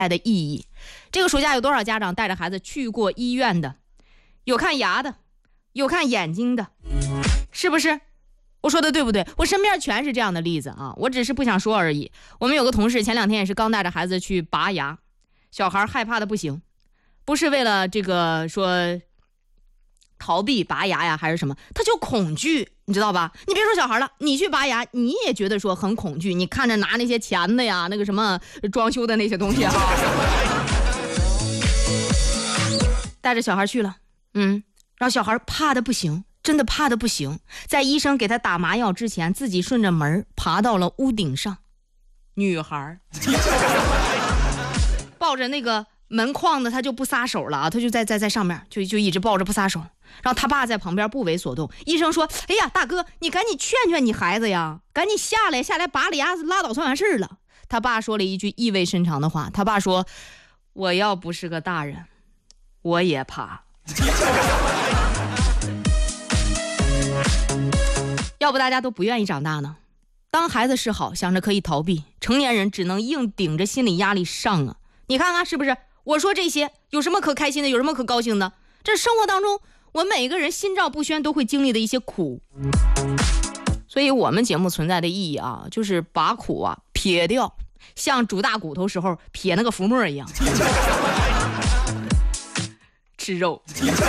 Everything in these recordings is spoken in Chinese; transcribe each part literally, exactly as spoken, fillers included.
的意义。这个暑假有多少家长带着孩子去过医院的？有看牙的，有看眼睛的，是不是？我说的对不对？我身边全是这样的例子啊，我只是不想说而已。我们有个同事前两天也是刚带着孩子去拔牙，小孩害怕的不行，不是为了这个说逃避拔牙呀还是什么，他就恐惧，你知道吧？你别说小孩了，你去拔牙你也觉得说很恐惧，你看着拿那些钳子呀，那个什么装修的那些东西啊，带着小孩去了，嗯，让小孩怕的不行，真的怕的不行。在医生给他打麻药之前，自己顺着门爬到了屋顶上。女孩抱着那个门框的，他就不撒手了啊，他就在在在上面就就一直抱着不撒手，然后他爸在旁边不为所动。医生说：“哎呀，大哥，你赶紧劝劝你孩子呀，赶紧下来下来拔了牙，拉倒算完事了。”他爸说了一句意味深长的话，他爸说：“我要不是个大人，我也怕。”要不大家都不愿意长大呢？当孩子是好，想着可以逃避，成年人只能硬顶着心理压力上啊！你看看是不是？我说这些有什么可开心的，有什么可高兴的？这生活当中我们每个人心照不宣都会经历的一些苦，所以我们节目存在的意义啊，就是把苦啊撇掉，像煮大骨头时候撇那个浮沫一样吃肉。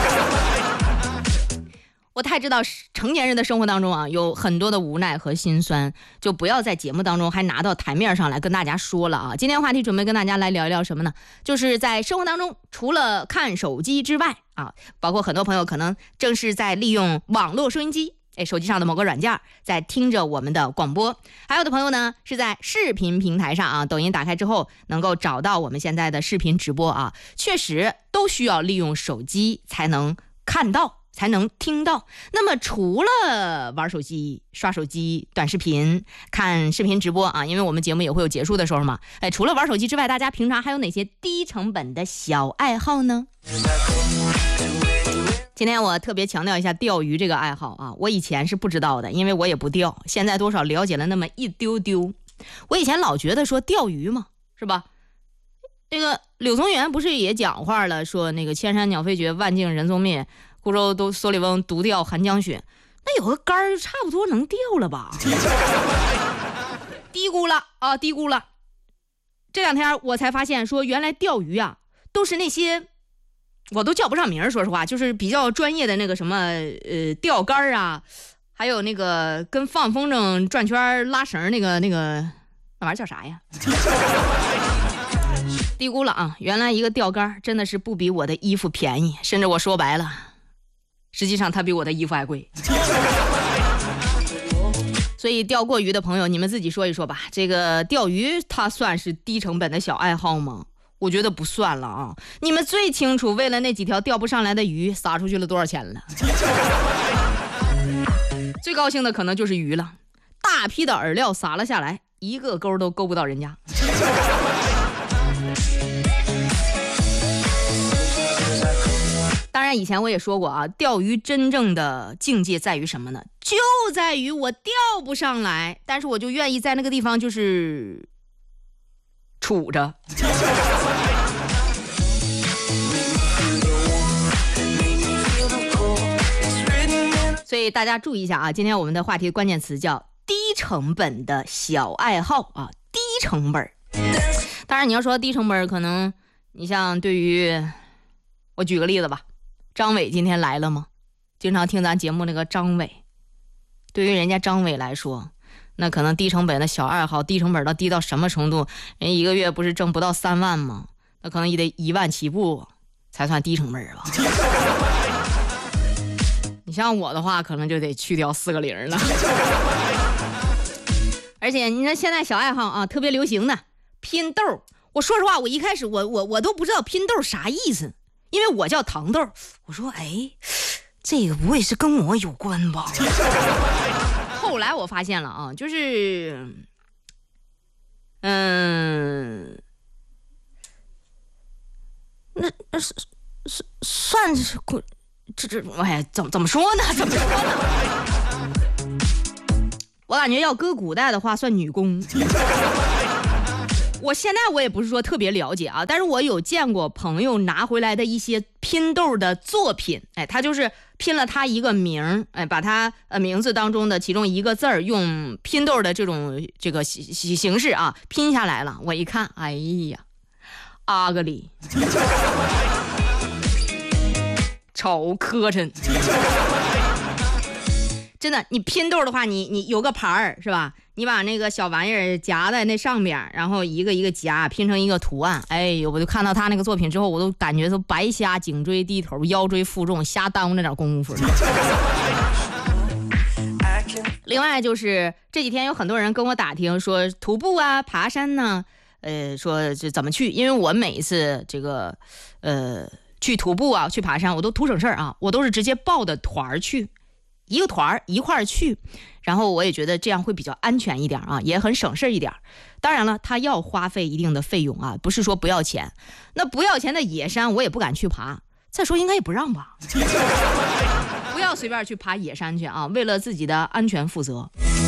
我太知道成年人的生活当中啊有很多的无奈和心酸，就不要在节目当中还拿到台面上来跟大家说了啊。今天话题准备跟大家来聊一聊什么呢？就是在生活当中除了看手机之外啊，包括很多朋友可能正是在利用网络收音机，哎，手机上的某个软件在听着我们的广播，还有的朋友呢是在视频平台上啊，抖音打开之后能够找到我们现在的视频直播啊，确实都需要利用手机才能看到才能听到。那么除了玩手机、刷手机、短视频、看视频直播啊，因为我们节目也会有结束的时候嘛，哎，除了玩手机之外，大家平常还有哪些低成本的小爱好呢？今天我特别强调一下钓鱼这个爱好啊，我以前是不知道的，因为我也不钓，现在多少了解了那么一丢丢。我以前老觉得说钓鱼嘛，是吧？这个柳宗元不是也讲话了，说那个千山鸟飞绝，万径人踪灭，孤舟都蓑笠翁，独钓寒江雪。那有个杆儿差不多能钓了吧？低估了啊，低估了。这两天我才发现说，原来钓鱼啊都是那些我都叫不上名，说实话，就是比较专业的那个什么呃钓竿啊，还有那个跟放风筝转圈拉绳那个那个那玩意儿叫啥呀？低估了啊！原来一个钓竿真的是不比我的衣服便宜，甚至我说白了，实际上它比我的衣服还贵。所以钓过鱼的朋友，你们自己说一说吧，这个钓鱼它算是低成本的小爱好吗？我觉得不算了啊！你们最清楚，为了那几条钓不上来的鱼，撒出去了多少钱了？最高兴的可能就是鱼了，大批的饵料撒了下来，一个钩都勾不到人家。当然以前我也说过啊，钓鱼真正的境界在于什么呢？就在于我钓不上来，但是我就愿意在那个地方就是杵着。所以大家注意一下啊，今天我们的话题关键词叫低成本的小爱好啊，低成本。当然你要说低成本，可能你像对于我举个例子吧，张伟今天来了吗？经常听咱节目那个张伟，对于人家张伟来说，那可能低成本的小爱好，低成本到低到什么程度？人一个月不是挣不到三万吗？那可能也得一万起步才算低成本吧。你像我的话，可能就得去掉四个零了。而且你说现在小爱好啊，特别流行的拼豆。我说实话，我一开始我我我都不知道拼豆啥意思，因为我叫糖豆。我说，哎，这个不会是跟我有关吧？后来我发现了啊，就是，嗯，那那是是算是这这哎，怎么怎么说呢？怎么说呢？我感觉要搁古代的话，算女工。 我现在我也不是说特别了解啊，但是我有见过朋友拿回来的一些拼豆的作品，哎，他就是拼了他一个名，哎，把他呃名字当中的其中一个字儿用拼豆的这种这个形形式啊拼下来了。我一看，哎呀，阿格里，超磕碜。真的，你拼豆的话，你你有个盘儿是吧？你把那个小玩意儿夹在那上边，然后一个一个夹，拼成一个图案。哎呦，我就看到他那个作品之后，我都感觉都白瞎颈椎低头，腰椎负重，瞎耽误那点功夫。另外就是这几天有很多人跟我打听说徒步啊、爬山呢，呃，说这怎么去？因为我每一次这个呃去徒步啊、去爬山，我都图省事儿啊，我都是直接报的团去。一个团一块儿去，然后我也觉得这样会比较安全一点啊，也很省事一点。当然了，他要花费一定的费用啊，不是说不要钱。那不要钱的野山我也不敢去爬，再说应该也不让吧。不要随便去爬野山去啊，为了自己的安全负责。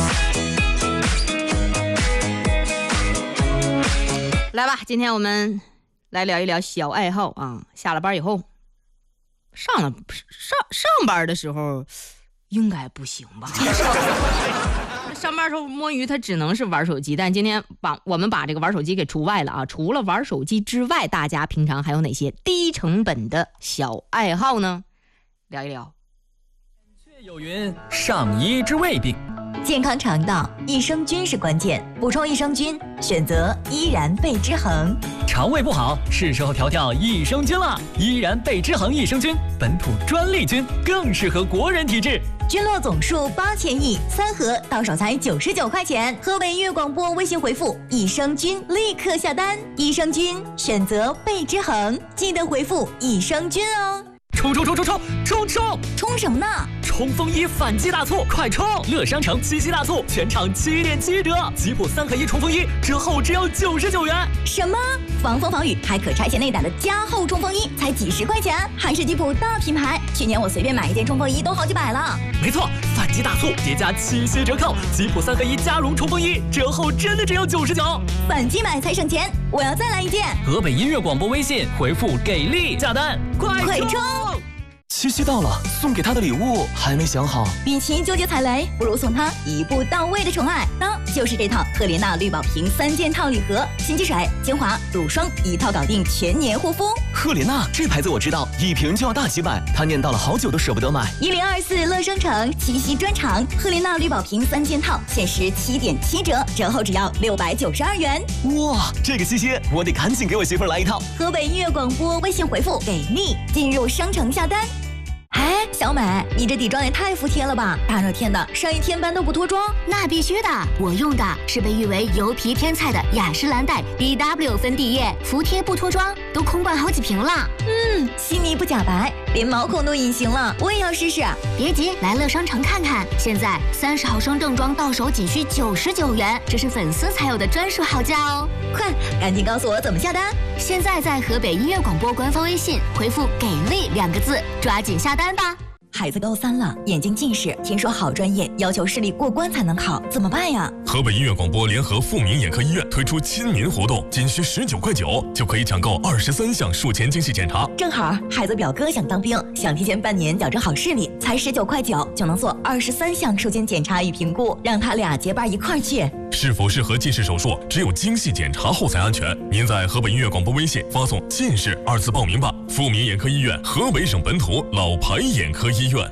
来吧，今天我们来聊一聊小爱好啊。下了班以后，上了上上班的时候。应该不行吧？上班时候摸鱼，他只能是玩手机。但今天把我们把这个玩手机给除外了啊！除了玩手机之外，大家平常还有哪些低成本的小爱好呢？聊一聊。 却有云，上医之未病。 健康肠道，益生菌是关键，补充益生菌，选择依然贝之恒。 肠胃不好，是时候调调益生菌了。依然贝之恒益生菌，本土专利菌，更适合国人体质。 菌落总数八千亿，三盒到手才九十九块钱。河北音乐广播微信回复益生菌，立刻下单。益生菌选择贝之恒，记得回复益生菌哦。 冲冲冲冲冲冲冲！ 冲什么呢？ 冲锋衣反击大促，快冲！乐商城七夕大促，全场七点七折，吉普三合一冲锋衣折后只要九十九元。 什么？防风防雨还可拆卸内胆的加厚冲锋衣，才几十块钱，还是吉普大品牌。去年我随便买一件冲锋衣都好几百了。 没错，反击大促叠加七夕折扣，吉普三合一加绒冲锋衣折后真的只要九十九。 反击买才省钱，我要再来一件。 河北音乐广播微信回复给力下单，快快冲！ 七夕到了，送给他的礼物还没想好。 与其纠结踩雷，不如送他一步到位的宠爱。那就是这套赫莲娜绿宝瓶三件套礼盒，洗肌水、精华、乳霜一套搞定全年护肤。 赫莲娜这牌子我知道，一瓶就要大几百，他念叨了好久都舍不得买。 一零二四乐商城七夕专场，赫莲娜绿宝瓶三件套限时七点七折，折后只要六百九十二元。 哇，这个七夕我得赶紧给我媳妇来一套。 河北音乐广播微信回复给力，进入商城下单。哎，小美，你这底妆也太服帖了吧！大热天的，上一天班都不脱妆？ 那必须的，我用的是被誉为油皮天菜的雅诗兰黛 B W 粉底液，服帖不脱妆，都空灌好几瓶了。 嗯，细腻不假白，连毛孔都隐形了，我也要试试。 别急，来乐商城看看，现在三十毫升正装到手仅需九十九元，这是粉丝才有的专属好价哦！ 快，赶紧告诉我怎么下单。 现在在河北音乐广播官方微信回复“给力”两个字，抓紧下单吧。 孩子高三了，眼睛近视，听说好专业要求视力过关才能考，怎么办呀？ 河北音乐广播联合富民眼科医院推出亲民活动，仅需十九块九就可以抢购二十三项术前精细检查。 正好孩子表哥想当兵，想提前半年矫正好视力，才十九块九就能做二十三项术前检查与评估，让他俩结伴一块儿去。 是否适合近视手术，只有精细检查后才安全。您在河北音乐广播微信发送“近视”二字报名吧。富民眼科医院，河北省本土老牌眼科医院。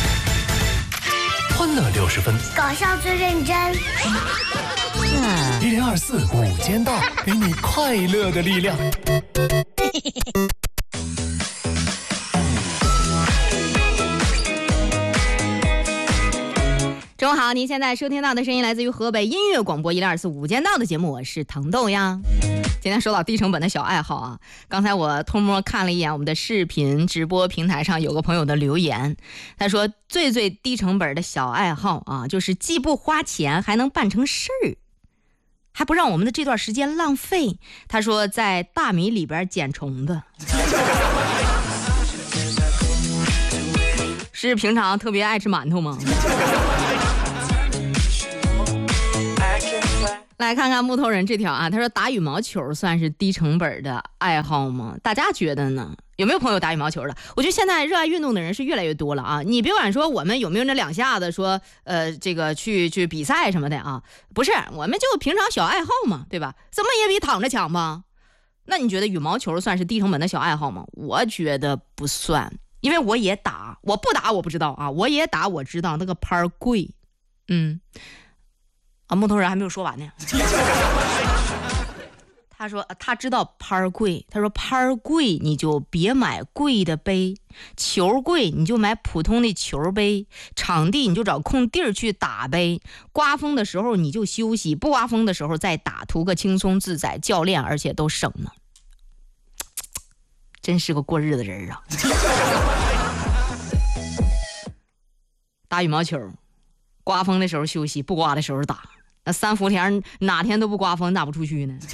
欢乐六十分， 搞笑最认真。 一零二四午间到，给你快乐的力量。 中午好，您现在收听到的声音来自于河北音乐广播一零二四午间到的节目，我是糖豆呀。今天说到低成本的小爱好啊，刚才我偷摸看了一眼我们的视频直播平台上有个朋友的留言，他说最最低成本的小爱好啊，就是既不花钱还能办成事儿，还不让我们的这段时间浪费。他说在大米里边捡虫子。是平常特别爱吃馒头吗？来来看看木头人这条啊，他说打羽毛球算是低成本的爱好吗？大家觉得呢？有没有朋友打羽毛球的？我觉得现在热爱运动的人是越来越多了啊！你别管说我们有没有那两下子说呃这个去去比赛什么的啊，不是，我们就平常小爱好嘛，对吧？怎么也比躺着强吧？那你觉得羽毛球算是低成本的小爱好吗？我觉得不算，因为我也打，我不打我不知道啊，我也打我知道那个拍贵，嗯，啊木头人还没有说完呢。他说他知道拍贵，他说拍贵你就别买贵的杯，球贵你就买普通的球杯，场地你就找空地儿去打呗，刮风的时候你就休息，不刮风的时候再打，图个轻松自在，教练而且都省呢。真是个过日子人啊。打羽毛球，刮风的时候休息，不刮的时候打，那三伏天哪天都不刮风打不出去呢。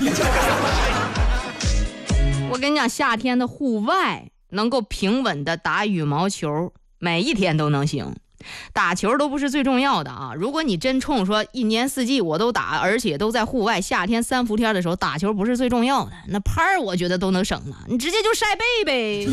我跟你讲，夏天的户外能够平稳的打羽毛球，每一天都能行。打球都不是最重要的啊！如果你真冲说一年四季我都打，而且都在户外，夏天三伏天的时候打球不是最重要的，那拍儿我觉得都能省了，你直接就晒背呗。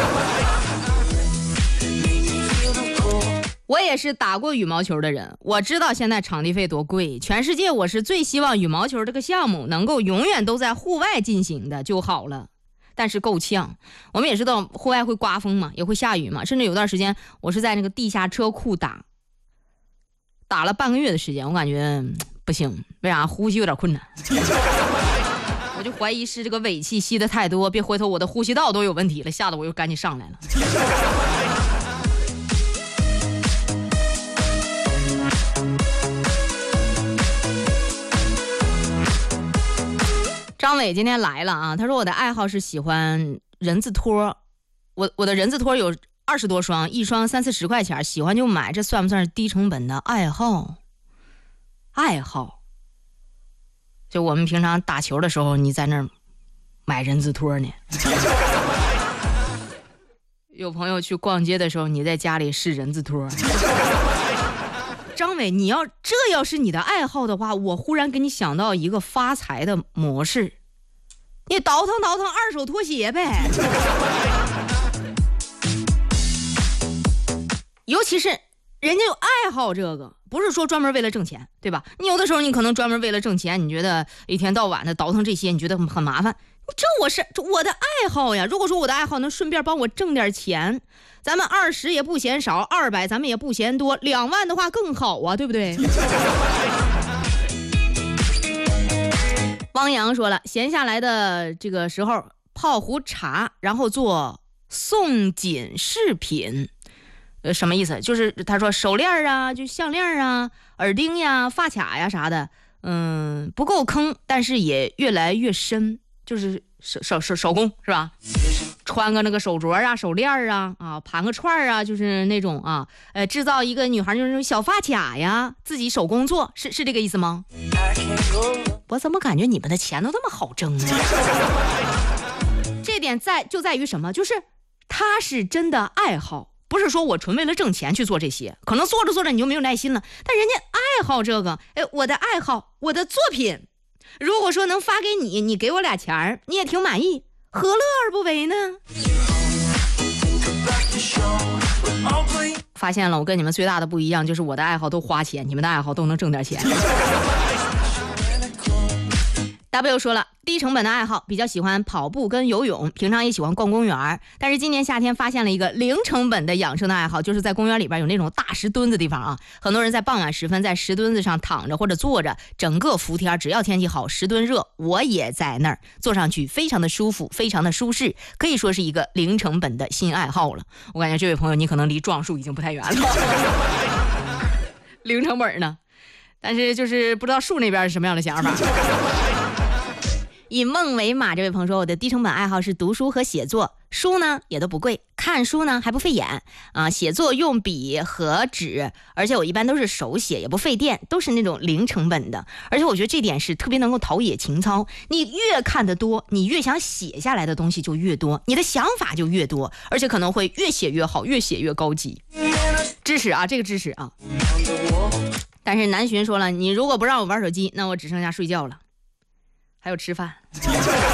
我也是打过羽毛球的人，我知道现在场地费多贵，全世界我是最希望羽毛球这个项目能够永远都在户外进行的就好了。但是够呛，我们也知道户外会刮风嘛，也会下雨嘛，甚至有段时间我是在那个地下车库打，打了半个月的时间，我感觉不行，为啥？呼吸有点困难。我就怀疑是这个尾气吸的太多，别回头我的呼吸道都有问题了，吓得我又赶紧上来了。张伟今天来了啊，他说我的爱好是喜欢人字拖，我我的人字拖有二十多双，一双三四十块钱，喜欢就买，这算不算是低成本的爱好？爱好，就我们平常打球的时候，你在那儿买人字拖呢。有朋友去逛街的时候，你在家里试人字拖。张伟，你要这要是你的爱好的话，我忽然给你想到一个发财的模式，你倒腾倒腾二手拖鞋呗。尤其是人家有爱好，这个不是说专门为了挣钱，对吧？你有的时候你可能专门为了挣钱，你觉得一天到晚的倒腾这些，你觉得很麻烦。这我是这我的爱好呀。如果说我的爱好能顺便帮我挣点钱，咱们二十也不嫌少，二百咱们也不嫌多，两万的话更好啊，对不对？汪洋说了，闲下来的这个时候泡壶茶，然后做送锦饰品。呃，什么意思？就是他说手链啊，就项链啊、耳钉呀、发卡呀啥的，嗯，不够坑，但是也越来越深，就是手手手手工是吧？穿个那个手镯啊、手链啊，啊，盘个串啊，就是那种啊，呃，制造一个女孩就是那种小发卡呀，自己手工做，是是这个意思吗？我怎么感觉你们的钱都那么好挣呢？这点在就在于什么？就是他是真的爱好。不是说我纯为了挣钱去做这些，可能做着做着你就没有耐心了，但人家爱好这个，哎，我的爱好，我的作品，如果说能发给你，你给我俩钱你也挺满意，何乐而不为呢？发现了，我跟你们最大的不一样就是我的爱好都花钱，你们的爱好都能挣点钱。W 说了，低成本的爱好比较喜欢跑步跟游泳，平常也喜欢逛公园，但是今年夏天发现了一个零成本的养生的爱好，就是在公园里边有那种大石墩子地方啊，很多人在傍晚时分在石墩子上躺着或者坐着，整个伏天，只要天气好，石墩热，我也在那儿，坐上去非常的舒服，非常的舒适，可以说是一个零成本的新爱好了。我感觉这位朋友你可能离撞树已经不太远了。零成本呢，但是就是不知道树那边是什么样的想法。以梦为马这位朋友说，我的低成本爱好是读书和写作，书呢也都不贵，看书呢还不费眼啊，写作用笔和纸，而且我一般都是手写，也不费电，都是那种零成本的。而且我觉得这点是特别能够陶冶情操，你越看得多，你越想写下来的东西就越多，你的想法就越多，而且可能会越写越好，越写越高级。知识啊，这个知识啊， 但是南巡说了，你如果不让我玩手机，那我只剩下睡觉了，还有吃饭。